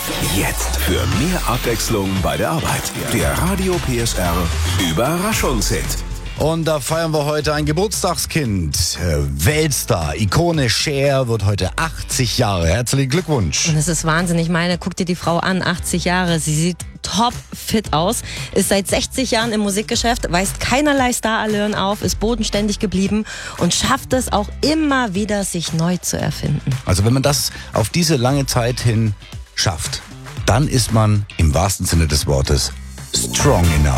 Jetzt für mehr Abwechslung bei der Arbeit. Der Radio PSR Überraschungshit. Und da feiern wir heute ein Geburtstagskind. Weltstar, Ikone Cher wird heute 80 Jahre. Herzlichen Glückwunsch. Und es ist Wahnsinn. Ich meine, guck dir die Frau an, 80 Jahre. Sie sieht top fit aus, ist seit 60 Jahren im Musikgeschäft, weist keinerlei Starallüren auf, ist bodenständig geblieben und schafft es auch immer wieder, sich neu zu erfinden. Also wenn man das auf diese lange Zeit hin schafft, dann ist man im wahrsten Sinne des Wortes strong enough.